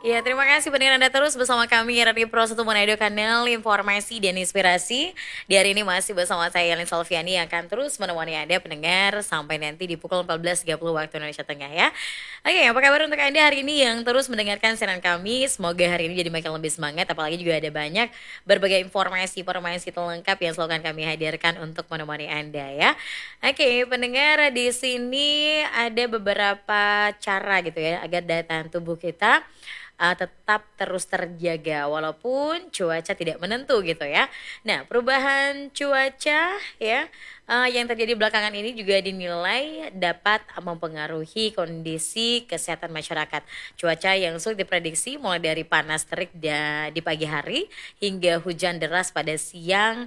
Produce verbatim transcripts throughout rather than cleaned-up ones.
Ya, terima kasih pendengar Anda terus bersama kami Radio Pro satu Manado Kanal Informasi dan Inspirasi. Di hari ini masih bersama saya Yelin Salviani yang akan terus menemani Anda pendengar sampai nanti di pukul empat belas tiga puluh waktu Indonesia Tengah ya. Oke, apa kabar untuk Anda hari ini yang terus mendengarkan siaran kami? Semoga hari ini jadi makin lebih semangat, apalagi juga ada banyak berbagai informasi-informasi terlengkap yang selalu akan kami hadirkan untuk menemani Anda ya. Oke, pendengar, di sini ada beberapa cara gitu ya agar daya tahan tubuh kita uh, tetap terus terjaga walaupun cuaca tidak menentu gitu ya. Nah, perubahan cuaca ya uh, yang terjadi belakangan ini juga dinilai dapat mempengaruhi kondisi kesehatan masyarakat. Cuaca yang sulit diprediksi mulai dari panas terik da- di pagi hari hingga hujan deras pada siang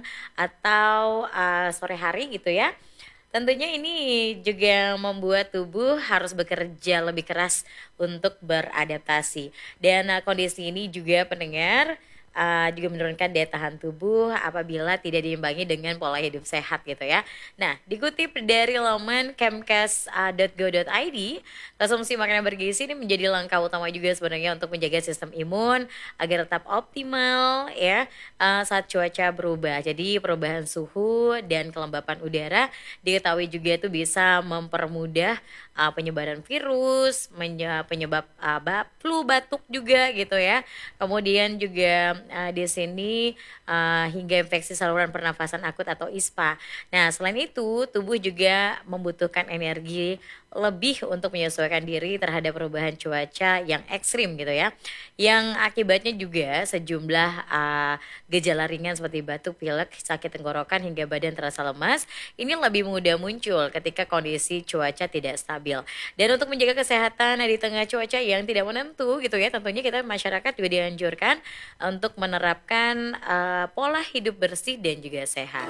atau uh, sore hari gitu ya. Tentunya ini juga membuat tubuh harus bekerja lebih keras untuk beradaptasi. Dan uh, kondisi ini juga pendengar uh, juga menurunkan daya tahan tubuh apabila tidak diimbangi dengan pola hidup sehat gitu ya. Nah, dikutip dari laman kemkes dot go dot i d, konsumsi makanan bergizi ini menjadi langkah utama juga sebenarnya untuk menjaga sistem imun agar tetap optimal ya uh, saat cuaca berubah. Jadi perubahan suhu dan kelembapan udara diketahui juga itu bisa mempermudah uh, penyebaran virus, menye- penyebab uh, ba- flu, batuk juga gitu ya. Kemudian juga uh, di sini uh, hingga infeksi saluran pernafasan akut atau ISPA. Nah, selain itu tubuh juga membutuhkan energi lebih untuk menyesuaikan diri terhadap perubahan cuaca yang ekstrim gitu ya. Yang akibatnya juga sejumlah uh, gejala ringan seperti batuk, pilek, sakit tenggorokan hingga badan terasa lemas ini lebih mudah muncul ketika kondisi cuaca tidak stabil. Dan untuk menjaga kesehatan di tengah cuaca yang tidak menentu gitu ya, tentunya kita masyarakat juga dianjurkan untuk menerapkan uh, pola hidup bersih dan juga sehat.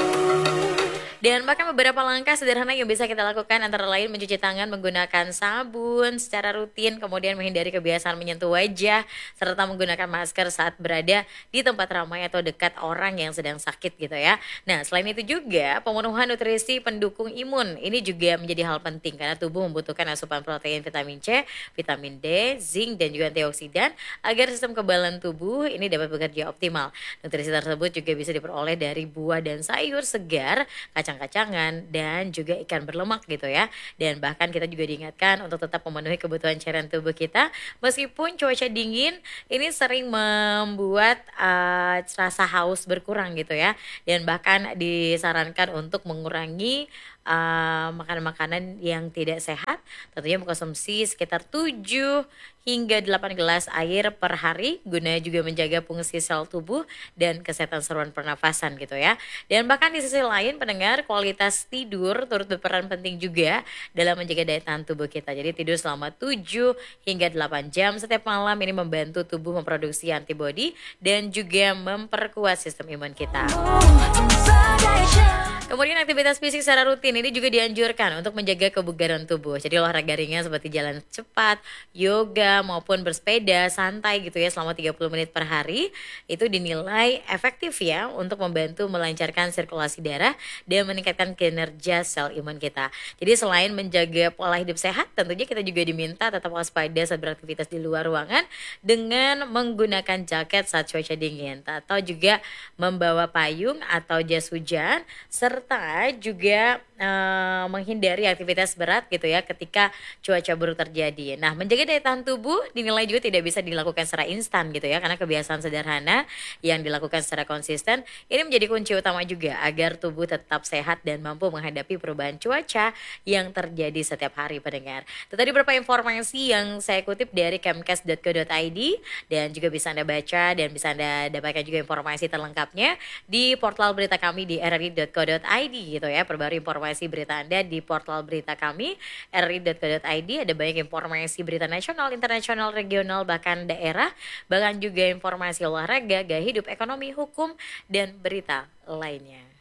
Dan bahkan beberapa langkah sederhana yang bisa kita lakukan antara lain mencuci tangan menggunakan sabun secara rutin, kemudian menghindari kebiasaan menyentuh wajah, serta menggunakan masker saat berada di tempat ramai atau dekat orang yang sedang sakit gitu ya. Nah, selain itu juga pemenuhan nutrisi pendukung imun ini juga menjadi hal penting karena tubuh membutuhkan asupan protein, vitamin C, vitamin D, zinc, dan juga antioksidan agar sistem kekebalan tubuh ini dapat bekerja optimal. Nutrisi tersebut juga bisa diperoleh dari buah dan sayur segar, kacang-kacangan, dan juga ikan berlemak gitu ya. Dan bahkan kita juga diingatkan untuk tetap memenuhi kebutuhan cairan tubuh kita meskipun cuaca dingin ini sering membuat uh, rasa haus berkurang gitu ya. Dan bahkan disarankan untuk mengurangi uh, makanan-makanan yang tidak sehat, tentunya mengkonsumsi sekitar tujuh hingga delapan gelas air per hari guna juga menjaga fungsi sel tubuh dan kesehatan saluran pernafasan gitu ya. Dan bahkan di sisi lain pendengar, kualitas tidur turut berperan penting juga dalam menjaga daya tahan tubuh kita. Jadi tidur selama tujuh hingga delapan jam setiap malam ini membantu tubuh memproduksi antibodi dan juga memperkuat sistem imun kita. Kemudian aktivitas fisik secara rutin ini juga dianjurkan untuk menjaga kebugaran tubuh. Jadi olahraga ringan seperti jalan cepat, yoga maupun bersepeda santai gitu ya selama tiga puluh menit per hari itu dinilai efektif ya untuk membantu melancarkan sirkulasi darah dan meningkatkan kinerja sel imun kita. Jadi selain menjaga pola hidup sehat, tentunya kita juga diminta tetap waspada saat beraktivitas di luar ruangan dengan menggunakan jaket saat cuaca dingin atau juga membawa payung atau jas hujan serta juga uh, menghindari aktivitas berat gitu ya ketika cuaca buruk terjadi. Nah, menjaga daya tahan tubuh dinilai juga tidak bisa dilakukan secara instan gitu ya karena kebiasaan sederhana yang dilakukan secara konsisten ini menjadi kunci utama juga agar tubuh tetap sehat dan mampu menghadapi perubahan cuaca yang terjadi setiap hari pendengar. Itu tadi beberapa informasi yang saya kutip dari kemkes dot go dot i d dan juga bisa Anda baca dan bisa Anda dapatkan juga informasi terlengkapnya di portal berita kami di r r i dot co dot i d gitu ya. Perbarui informasi berita Anda di portal berita kami r r i dot co dot i d. Ada banyak informasi berita nasional, internasional, regional, bahkan daerah, bahkan juga informasi olahraga, gaya hidup, ekonomi, hukum, dan berita lainnya.